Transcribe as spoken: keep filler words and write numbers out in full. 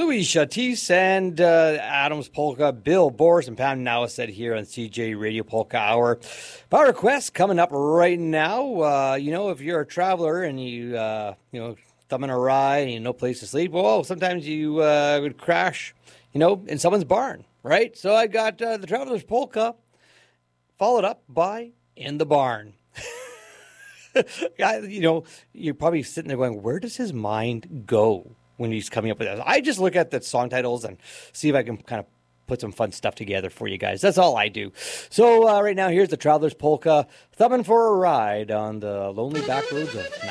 Louis Chatis and uh, Adams Polka, Bill Boris and Pam Nowset here on C J Radio Polka Hour. Power Quest coming up right now. Uh, you know, if you're a traveler and you, uh, you know, thumbing a ride and you have no place to sleep, well, sometimes you uh, would crash, you know, in someone's barn, right? So I got uh, the Traveler's Polka followed up by In the Barn. You know, you're probably sitting there going, where does his mind go when he's coming up with that? I just look at the song titles and see if I can kind of put some fun stuff together for you guys. That's all I do. So uh, right now, here's the Traveler's Polka, thumbing for a ride on the lonely back roads of